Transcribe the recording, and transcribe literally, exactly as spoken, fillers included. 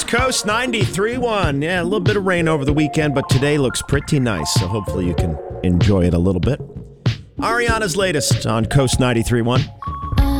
West Coast ninety-three point one. Yeah, a little bit of rain over the weekend, but today looks pretty nice, so hopefully you can enjoy it a little bit. Ariana's latest on Coast ninety-three point one.